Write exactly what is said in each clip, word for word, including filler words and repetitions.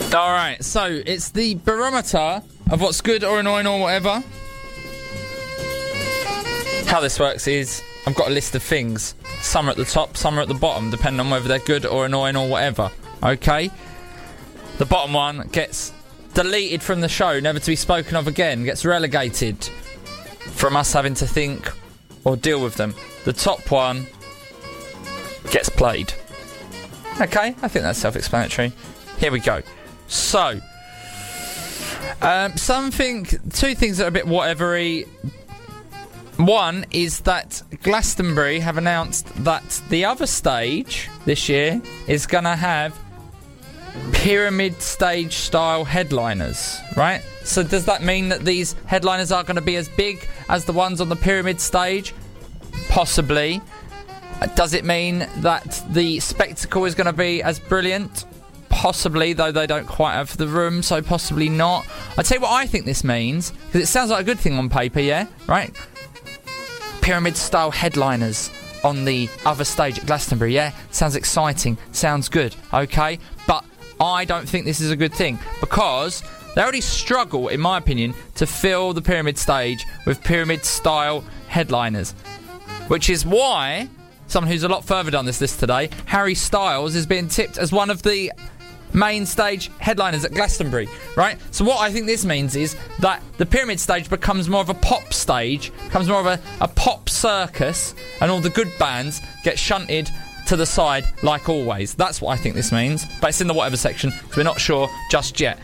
Alright, so it's the barometer of what's good or annoying or whatever. How this works is, I've got a list of things. Some are at the top, some are at the bottom, depending on whether they're good or annoying or whatever. Okay? The bottom one gets deleted from the show, never to be spoken of again, gets relegated from us having to think or deal with them. The top one gets played. Okay, I think that's self-explanatory. Here we go. So, um, something, two things that are a bit whatevery. One is that Glastonbury have announced that the other stage this year is going to have pyramid stage style headliners, right? So does that mean that these headliners are going to be as big as the ones on the pyramid stage? Possibly. Does it mean that the spectacle is going to be as brilliant? Possibly, though they don't quite have the room, so possibly not. I'll tell you what I think this means, because it sounds like a good thing on paper, yeah? Right? Pyramid-style headliners on the other stage at Glastonbury, yeah? Sounds exciting, sounds good, okay? But I don't think this is a good thing, because they already struggle, in my opinion, to fill the pyramid stage with pyramid-style headliners. Which is why someone who's a lot further down this list today, Harry Styles, is being tipped as one of the main stage headliners at Glastonbury, right? So what I think this means is that the pyramid stage becomes more of a pop stage, becomes more of a, a pop circus, and all the good bands get shunted to the side like always. That's what I think this means, but it's in the whatever section, because we're not sure just yet.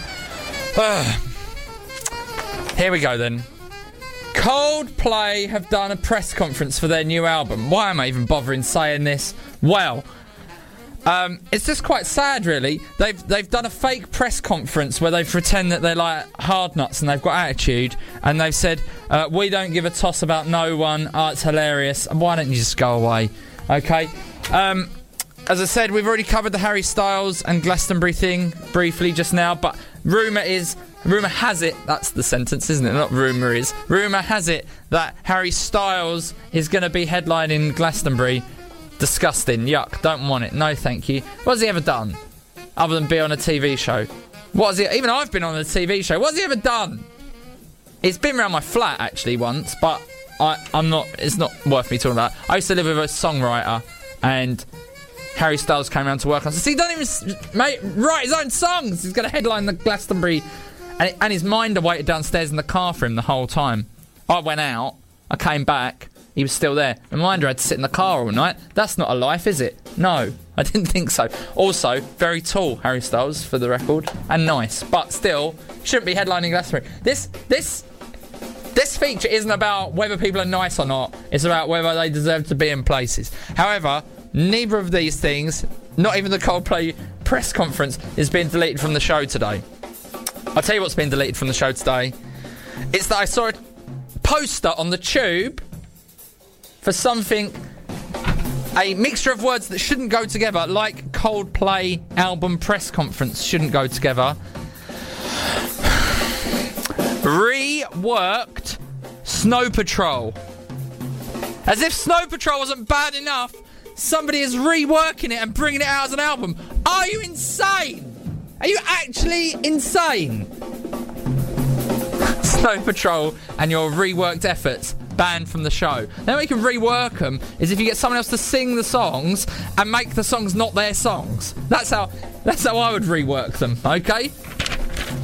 Here we go then. Coldplay have done a press conference for their new album. Why am I even bothering saying this? Well, um, it's just quite sad, really. They've they've done a fake press conference where they pretend that they're like hard nuts and they've got attitude, and they've said, uh, we don't give a toss about no one. Oh, it's hilarious. Why don't you just go away? Okay. Um, as I said, we've already covered the Harry Styles and Glastonbury thing briefly just now, but rumour is... Rumour has it, that's the sentence, isn't it? Not rumour is. Rumour has it that Harry Styles is going to be headlining Glastonbury. Disgusting. Yuck. Don't want it. No, thank you. What has he ever done? Other than be on a T V show. What has he... Even I've been on a T V show. What has he ever done? It's been around my flat, actually, once, but I, I'm not... It's not worth me talking about. I used to live with a songwriter, and Harry Styles came around to work on... So he doesn't even mate, write his own songs. He's going to headline the Glastonbury... And, and his minder waited downstairs in the car for him the whole time. I went out, I came back, he was still there. The minder had to sit in the car all night. That's not a life, is it? No, I didn't think so. Also, very tall, Harry Styles, for the record, and nice. But still, shouldn't be headlining Glastonbury. This, this, this feature isn't about whether people are nice or not. It's about whether they deserve to be in places. However, neither of these things, not even the Coldplay press conference, is being deleted from the show today. I'll tell you what's been deleted from the show today. It's that I saw a poster on the tube for something, a mixture of words that shouldn't go together, like Coldplay album press conference shouldn't go together. Reworked Snow Patrol. As if Snow Patrol wasn't bad enough, somebody is reworking it and bringing it out as an album. Are you insane? Are you actually insane? Snow Patrol and your reworked efforts banned from the show. The way you can rework them is if you get someone else to sing the songs and make the songs not their songs. That's how that's how I would rework them, okay?